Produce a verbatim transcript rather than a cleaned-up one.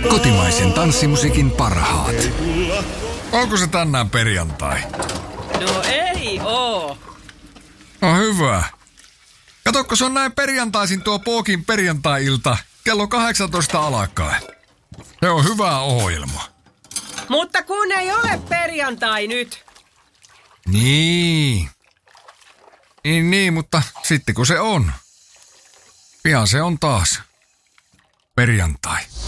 Kotimaisen tanssimusiikin parhaat. Onko se tänään perjantai? No ei oo. No hyvä. Katokko, se on näin perjantaisin tuo Pookin perjantai-ilta kello kahdeksantoista alkaen. Se on hyvä ohjelma. Mutta kun ei ole perjantai nyt. Niin. Niin, niin, mutta sitten kun se on. Pian se on taas perjantai.